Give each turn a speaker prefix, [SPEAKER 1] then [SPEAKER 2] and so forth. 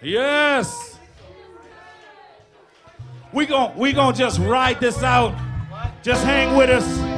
[SPEAKER 1] Yes. We gon' just ride this out. Just hang with us.